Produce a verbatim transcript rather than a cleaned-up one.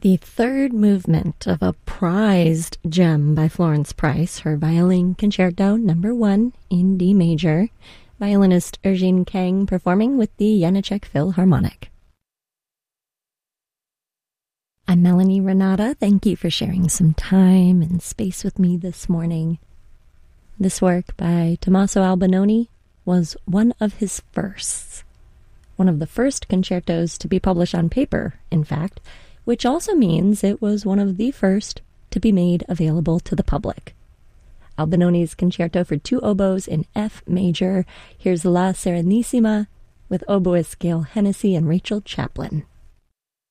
The third movement of a prized gem by Florence Price, her Violin Concerto Number One in D major, violinist Eugene Kang performing with the Janáček Philharmonic. I'm Melanie Renata. Thank you for sharing some time and space with me this morning. This work by Tommaso Albinoni was one of his firsts. One of the first concertos to be published on paper, in fact, which also means it was one of the first to be made available to the public. Albinoni's concerto for two oboes in F major. Here's La Serenissima with oboists Gail Hennessy and Rachel Chaplin.